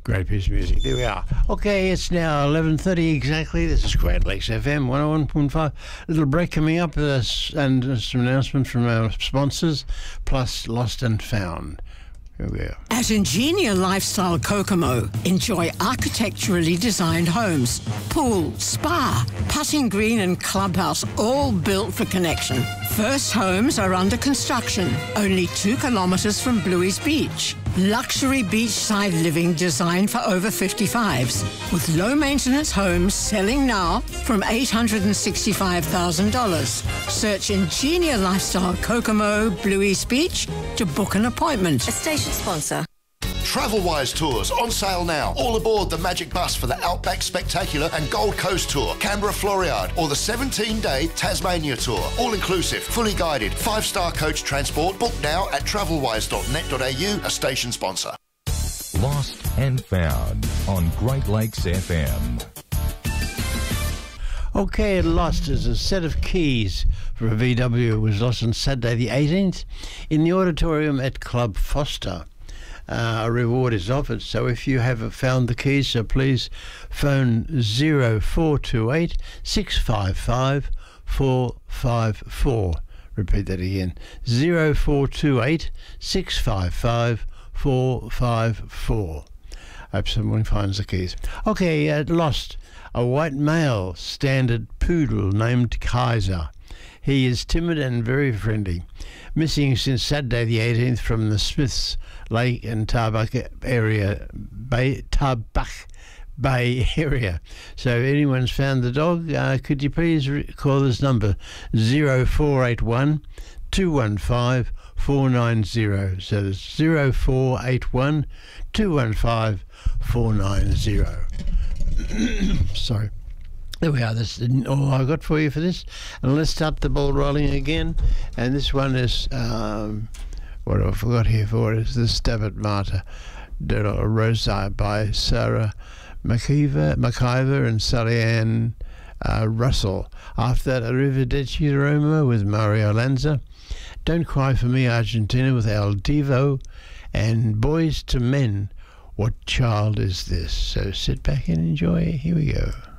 Great piece of music. There we are. Okay, it's now 11:30 exactly. This is Great Lakes FM 101.5. Little break coming up and some announcements from our sponsors, plus Lost and Found. Here we go. At Ingenia Lifestyle Kokomo, enjoy architecturally designed homes, pool, spa, putting green and clubhouse, all built for connection. First homes are under construction, only 2 kilometres from Bluey's Beach. Luxury beachside living designed for over 55s, with low-maintenance homes selling now from $865,000. Search Ingenia Lifestyle Kokomo, Bluey's Beach to book an appointment. A station sponsor. TravelWise Tours on sale now. All aboard the Magic Bus for the Outback Spectacular and Gold Coast Tour, Canberra Floriade, or the 17-day Tasmania Tour. All inclusive, fully guided, 5-star coach transport. Book now at travelwise.net.au, a station sponsor. Lost and Found on Great Lakes FM. Okay, Lost is a set of keys for a VW. It was lost on Saturday the 18th in the auditorium at Club Foster. A reward is offered, so if you have found the keys, so please phone 0428 655 454. Repeat that again, 0428 655 454. I hope someone finds the keys. Okay, Lost. A white male standard poodle named Kaiser. He is timid and very friendly. Missing since Saturday the 18th from the Smiths Lake and Tarbuck Bay area. So if anyone's found the dog, could you please call this number 0481 215 490. So it's 0481 215 490. Sorry. There we are. That's all I got for you for this. And let's start the ball rolling again. And this one is, what I forgot here for is the Stabat Mater de Rosa by Sarah McIver and Sally Ann Russell. After that, Arrivederci Roma with Mario Lanza. Don't Cry for Me, Argentina with El Divo. And Boys to Men, What Child Is This? So sit back and enjoy. Here we go.